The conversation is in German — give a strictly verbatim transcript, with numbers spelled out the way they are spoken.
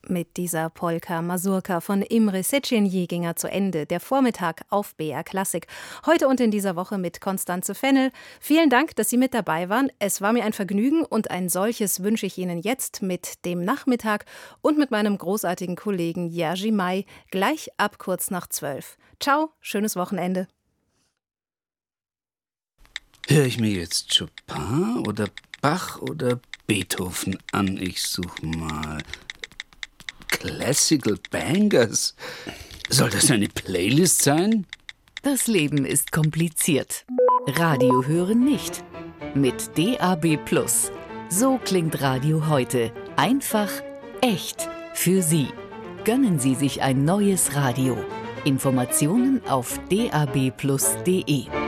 Mit dieser Polka Mazurka von Imre Szechenyi ging er zu Ende. Der Vormittag auf B R Klassik. Heute und in dieser Woche mit Constanze Fennel. Vielen Dank, dass Sie mit dabei waren. Es war mir ein Vergnügen und ein solches wünsche ich Ihnen jetzt mit dem Nachmittag und mit meinem großartigen Kollegen Jerzy May gleich ab kurz nach zwölf. Ciao, schönes Wochenende. Höre ich mir jetzt Chopin oder Bach oder Beethoven an? Ich suche mal. Classical Bangers. Soll das eine Playlist sein? Das Leben ist kompliziert. Radio hören nicht. Mit D A B Plus. So klingt Radio heute. Einfach, echt, für Sie. Gönnen Sie sich ein neues Radio. Informationen auf d a b plus punkt d e.